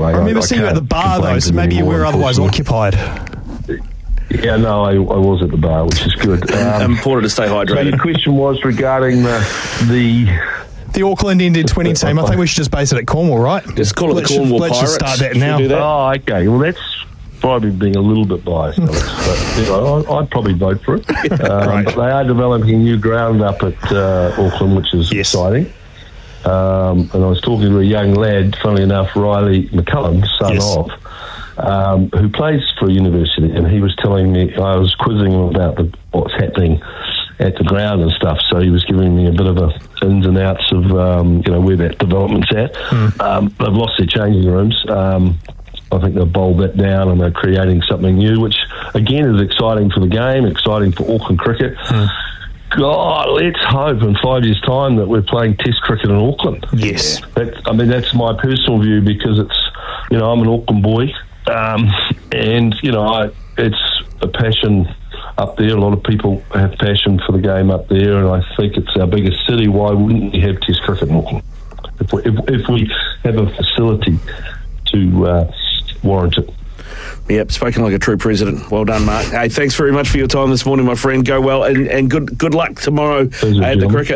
anyway. I remember seeing you at the bar, though, so maybe you were otherwise occupied. Yeah, no, I was at the bar, which is good. Important to stay hydrated. So your question was regarding the Auckland ended 20 team. I think we should just base it at Cornwall, right? Just call it the Cornwall Pirates. Let's just start that now. Oh, okay. Well, that's probably being a little bit biased, Alex, but I'd probably vote for it. But they are developing a new ground up at Auckland, which is exciting. And I was talking to a young lad, funnily enough, Riley McCullum, son of, who plays for a university, and he was telling me, I was quizzing him about what's happening at the ground and stuff, so he was giving me a bit of a ins and outs of where that development's at. They've lost their changing rooms. I think they've bowled that down and they're creating something new, which again is exciting for the game, exciting for Auckland cricket. God, let's hope in 5 years' time that we're playing Test cricket in Auckland. Yes. That's my personal view, because it's, I'm an Auckland boy, and, it's a passion up there. A lot of people have passion for the game up there, and I think it's our biggest city. Why wouldn't we have Test cricket in Auckland? If we have a facility to warrant it. Yep, spoken like a true president. Well done, Mark. Hey, thanks very much for your time this morning, my friend. Go well, and good luck tomorrow at the cricket.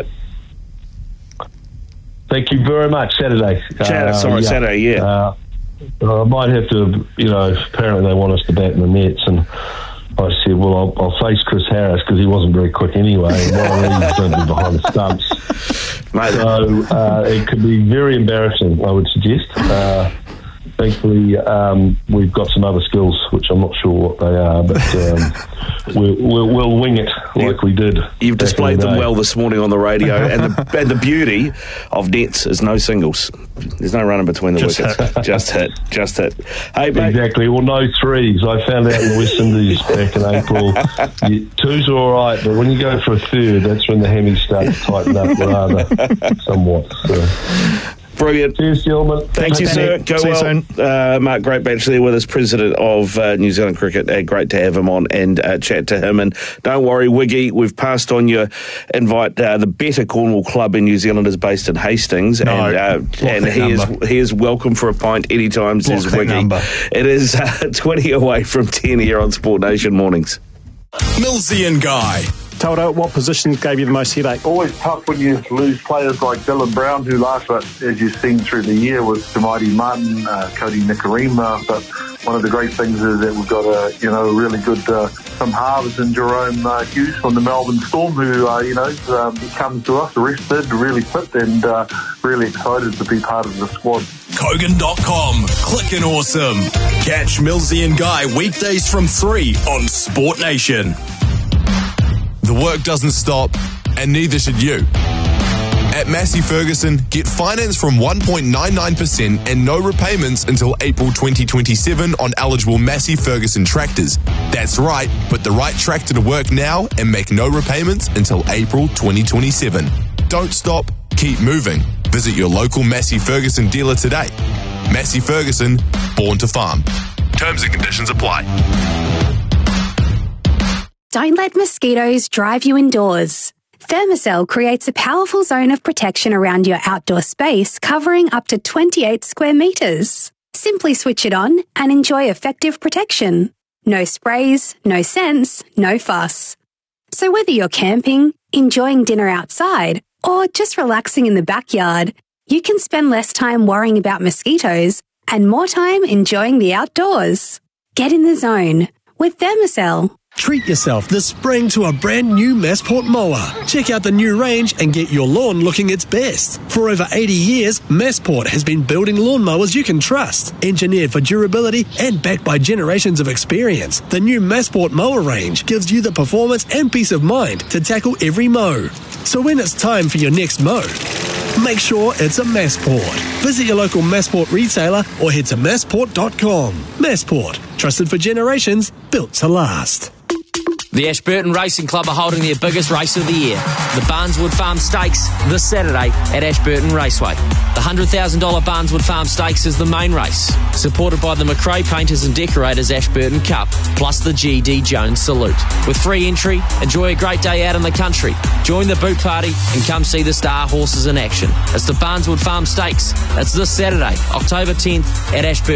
Thank you very much. Saturday. Saturday, yeah. I might have to, apparently they want us to bat in the nets, and I said, well, I'll face Chris Harris because he wasn't very quick anyway, and he's going to be behind the stumps. Mate. So it could be very embarrassing, I would suggest. Thankfully, we've got some other skills, which I'm not sure what they are, but we'll wing it like we did. You've displayed them well this morning on the radio, and the beauty of nets is no singles. There's no running between the wickets. Just hit. Hey, mate. Exactly. Well, no threes. I found out in the West Indies back in April, twos are all right, but when you go for a third, that's when the hammies start to tighten up rather somewhat. So. Brilliant. Cheers, gentlemen. Thank you, sir. Go well. Mark Greatbatch there with us, president of New Zealand Cricket. Great to have him on and chat to him. And don't worry, Wiggy, we've passed on your invite. The better Cornwall club in New Zealand is based in Hastings. And he is welcome for a pint anytime, says Wiggy. It is 20 away from 10 here on Sport Nation Mornings. Millsy and Guy. Telda, what position gave you the most headache? Always tough when you lose players like Dylan Brown, who last, as you've seen through the year, was Samaiti Martin, Cody Nikarima. But one of the great things is that we've got a really good Tim Harvers and Jerome Hughes from the Melbourne Storm, who he comes to us rested, really fit, and really excited to be part of the squad. Kogan.com. Clickin' awesome. Catch Millsy and Guy weekdays from 3 on Sport Nation. The work doesn't stop, and neither should you. At Massey Ferguson, get finance from 1.99% and no repayments until April 2027 on eligible Massey Ferguson tractors. That's right, put the right tractor to work now and make no repayments until April 2027. Don't stop, keep moving. Visit your local Massey Ferguson dealer today. Massey Ferguson, born to farm. Terms and conditions apply. Don't let mosquitoes drive you indoors. Thermacell creates a powerful zone of protection around your outdoor space, covering up to 28 square metres. Simply switch it on and enjoy effective protection. No sprays, no scents, no fuss. So whether you're camping, enjoying dinner outside, or just relaxing in the backyard, you can spend less time worrying about mosquitoes and more time enjoying the outdoors. Get in the zone with Thermacell. Treat yourself this spring to a brand new Massport mower. Check out the new range and get your lawn looking its best. For over 80 years, Massport has been building lawnmowers you can trust. Engineered for durability and backed by generations of experience, the new Massport mower range gives you the performance and peace of mind to tackle every mow. So when it's time for your next mow, make sure it's a Massport. Visit your local Massport retailer or head to massport.com. Massport, trusted for generations, built to last. The Ashburton Racing Club are holding their biggest race of the year, the Barneswood Farm Stakes, this Saturday at Ashburton Raceway. The $100,000 Barneswood Farm Stakes is the main race, supported by the McRae Painters and Decorators Ashburton Cup, plus the G.D. Jones Salute. With free entry, enjoy a great day out in the country. Join the boot party and come see the star horses in action. It's the Barneswood Farm Stakes. It's this Saturday, October 10th at Ashburton.